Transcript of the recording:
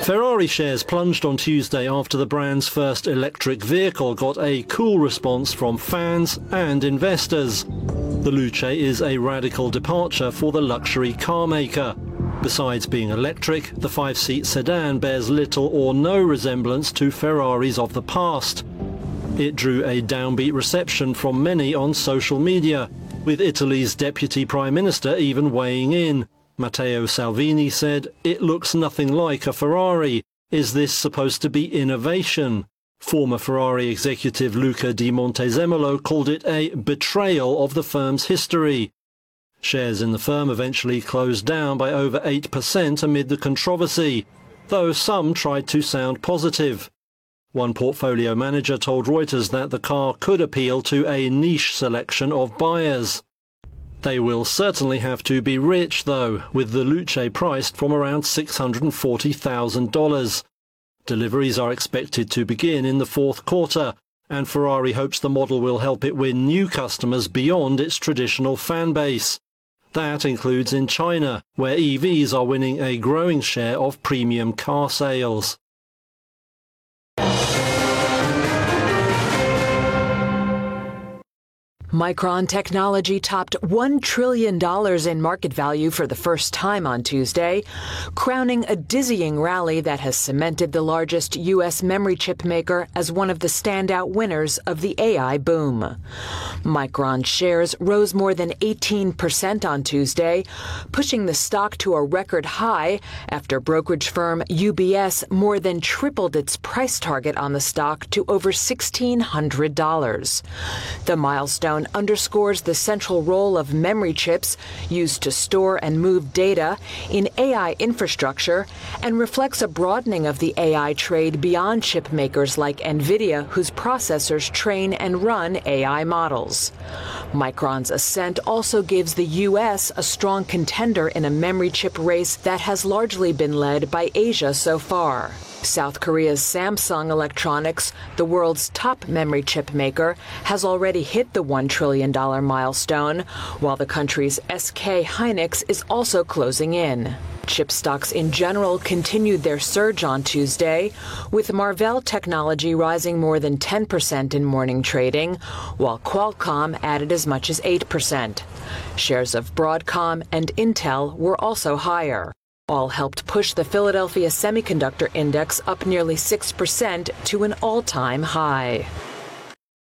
Ferrari shares plunged on Tuesday after the brand's first electric vehicle got a cool response from fans and investors. The Luce is a radical departure for the luxury car maker. Besides being electric, the 5-seat sedan bears little or no resemblance to Ferraris of the past. It drew a downbeat reception from many on social media, with Italy's Deputy Prime Minister even weighing in. Matteo Salvini said, "It looks nothing like a Ferrari. Is this supposed to be innovation?" Former Ferrari executive Luca di Montezemolo called it a betrayal of the firm's history. Shares in the firm eventually closed down by over 8% amid the controversy, though some tried to sound positive. One portfolio manager told Reuters that the car could appeal to a niche selection of buyers. They will certainly have to be rich, though, with the Luce priced from around $640,000. Deliveries are expected to begin in the fourth quarter, and Ferrari hopes the model will help it win new customers beyond its traditional fan base. That includes in China, where EVs are winning a growing share of premium car sales. Micron Technology topped $1 trillion in market value for the first time on Tuesday, crowning a dizzying rally that has cemented the largest U.S. memory chip maker as one of the standout winners of the AI boom. Micron shares rose more than 18% on Tuesday, pushing the stock to a record high after brokerage firm UBS more than tripled its price target on the stock to over $1,600. The milestone underscores the central role of memory chips used to store and move data in AI infrastructure and reflects a broadening of the AI trade beyond chip makers like NVIDIA, whose processors train and run AI models. Micron's ascent also gives the U.S. a strong contender in a memory chip race that has largely been led by Asia so far. South Korea's Samsung Electronics, the world's top memory chip maker, has already hit the $1 trillion milestone, while the country's SK Hynix is also closing in. Chip stocks in general continued their surge on Tuesday, with Marvell Technology rising more than 10% in morning trading, while Qualcomm added as much as 8%. Shares of Broadcom and Intel were also higher. All helped push the Philadelphia Semiconductor Index up nearly 6% to an all-time high.